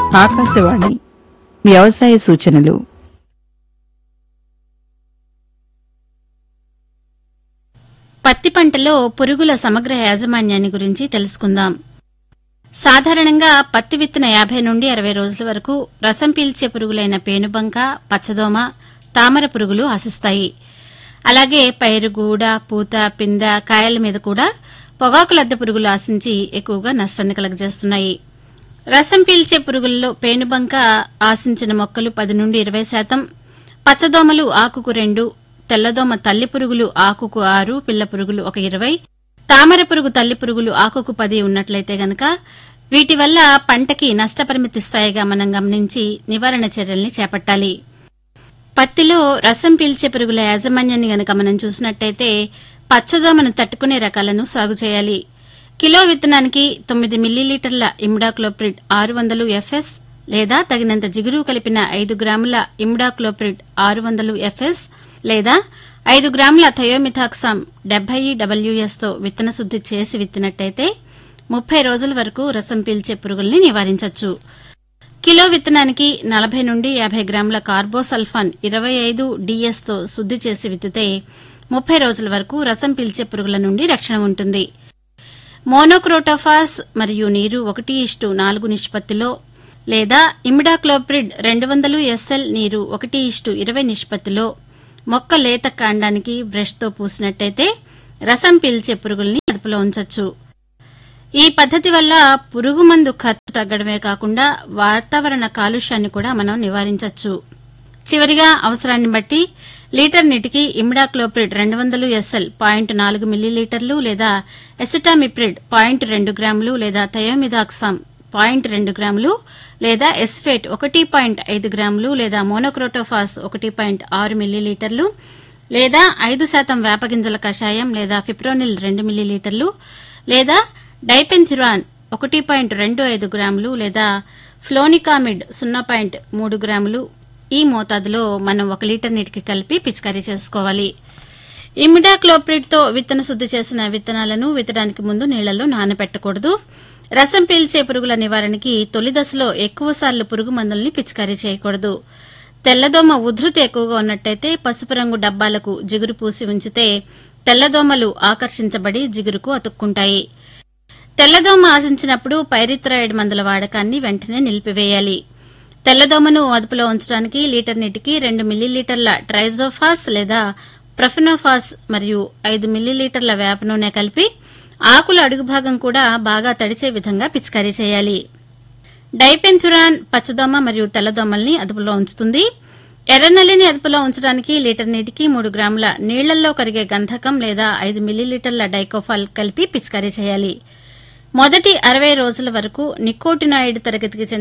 ఆకాశవాణి వ్యవసాయ సూచనలు. పత్తి పంటలో పురుగుల సమగ్ర యాజమాన్యాన్ని గురించి తెలుసుకుందాం. సాధారణంగా పత్తి విత్తిన 50 నుండి 60 రోజుల వరకు రసం పీల్చే పురుగులైన పేనుబంక, పచ్చదోమ, తామర పురుగులు ఆశిస్తాయి. అలాగే పైరు, గూడ, పూత, పింద, కాయల మీద కూడా పొగాకు లద్దె పురుగులు ఆశించి ఎక్కువగా నష్టాన్ని కలుగజేస్తున్నాయి. రసం పీల్చే పురుగుల్లో పేనుబంక ఆశించిన మొక్కలు 10 నుండి 20%, పచ్చదోమలు ఆకుకు 2, తెల్లదోమ తల్లి పురుగులు ఆకుకు 6, పిల్ల పురుగులు ఒక 20, తామర పురుగు తల్లి పురుగులు ఆకుకు 10 ఉన్నట్లయితే గనక వీటి వల్ల పంటకి నష్టపరిమితి స్థాయిగా మనం గమనించి నివారణ చర్యల్ని చేపట్టాలి. పత్తిలో రసం పీల్చే పురుగుల యాజమాన్యాన్ని గనక మనం చూసినట్టయితే పచ్చదోమను తట్టుకునే రకాలను సాగు చేయాలి. కిలో విత్తనానికి 9 మిల్లీలీటర్ల ఇమిడాక్లోప్రిడ్ 600 FS లేదా తగినంత జిగురు కలిపిన 5 గ్రాముల ఇమిడాక్లోప్రిడ్ 600 FS లేదా 5 గ్రాముల థయోమిథాక్సామ్ 70 WS తో విత్తన శుద్ది చేసి విత్తినట్టయితే 30 రోజుల వరకు రసం పీల్చే పురుగుల్ని నివారించవచ్చు. కిలో విత్తనానికి 40 నుండి 50 గ్రాముల కార్బోసల్ఫాన్ 25 DS తో శుద్ది చేసి విత్తితే 30 రోజుల వరకు రసం పీల్చే పురుగుల నుండి రక్షణ ఉంటుంది. మోనోక్రోటోఫాస్ మరియు నీరు 1:4 నిష్పత్తిలో లేదా ఇమిడాక్లోప్రిడ్ 200 SL నీరు 1:20 నిష్పత్తిలో మొక్క లేత కాండానికి బ్రష్తో పూసినట్టయితే రసం పీల్చే పురుగుల్ని అదుపులో ఉంచొచ్చు. ఈ పద్దతి వల్ల పురుగు మందు ఖర్చు తగ్గడమే కాకుండా వాతావరణ కాలుష్యాన్ని కూడా మనం నివారించవచ్చు. చివరిగా అవసరాన్ని బట్టి లీటర్ నీటికి ఇమిడాక్లోప్రిడ్ 200 SL 0.4 మిల్లీలీటర్లు లేదా ఎసిటామిప్రిడ్ 0.2 గ్రాములు లేదా థయోమిథాక్సామ్ 0.2 గ్రాములు లేదా ఎస్ఫేట్ 1.5 గ్రాములు లేదా మోనోక్రోటోఫాస్ 1.6 మిల్లీలీటర్లు లేదా 5% వేపగింజల కషాయం లేదా ఫిప్రోనిల్ 2 మిల్లీలీటర్లు లేదా డైపెన్థ్యురాన్ 1.25 గ్రాములు లేదా ఫ్లోనికామిడ్ 0.3 గ్రాములు ఈ మోతాదులో మనం 1 లీటర్ నీటికి కలిపి పిచికారీ చేసుకోవాలి. ఇమిడాక్లోప్రిడ్ తో విత్తన శుద్ది చేసిన విత్తనాలను విత్తడానికి ముందు నీళ్లలో నానబెట్టకూడదు. రసం పీల్చే పురుగుల నివారణకి తొలి దశలో ఎక్కువసార్లు పురుగు మందుల్ని పిచికారీ చేయకూడదు. తెల్లదోమ ఉధృతి ఎక్కువగా ఉన్నట్టయితే పసుపు రంగు డబ్బాలకు జిగురు పూసి ఉంచితే తెల్లదోమలు ఆకర్షించబడి జిగురుకు అతుక్కుంటాయి. తెల్లదోమ ఆశించినప్పుడు పైరిథ్రాయిడ్ మందుల వాడకాన్ని వెంటనే నిలిపివేయాలి. తెల్లదోమను అదుపులో ఉంచడానికి లీటర్ నీటికి 2 మిల్లీలీటర్ల ట్రైజోఫాస్ లేదా ప్రొఫెనోఫాస్ మరియు 5 మిల్లీలీటర్ల వేప నూనె కలిపి ఆకుల అడుగు భాగం కూడా బాగా తడిచే విధంగా పిచికారీ చేయాలి. డైపెన్థురాన్ పచ్చదోమ మరియు తెల్లదోమల్ని అదుపులో ఉంచుతుంది. ఎర్రనల్లిని అదుపులో ఉంచడానికి లీటర్ నీటికి 3 గ్రాముల నీళ్లలో కరిగే గంధకం లేదా 5 మిల్లీలీటర్ల డైకోఫాల్ కలిపి పిచికారీ చేయాలి. మొదటి 60 రోజుల వరకు నికోటినాయిడ్ తరగతికి చెందిన